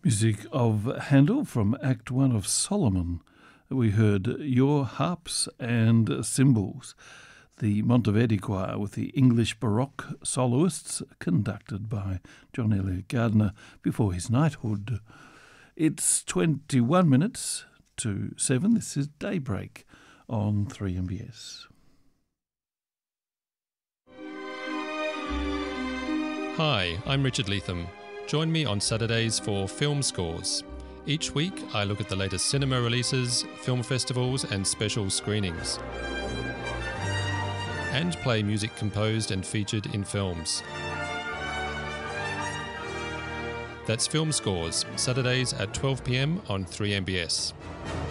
Music of Handel from Act 1 of Solomon. We heard Your Harps and Cymbals, the Monteverdi Choir with the English Baroque soloists conducted by John Eliot Gardiner before his knighthood. It's 21 minutes to 7. This is Daybreak on 3MBS. Hi, I'm Richard Leatham. Join me on Saturdays for Film Scores. Each week, I look at the latest cinema releases, film festivals and special screenings. And play music composed and featured in films. That's Film Scores, Saturdays at 12 p.m. on 3MBS.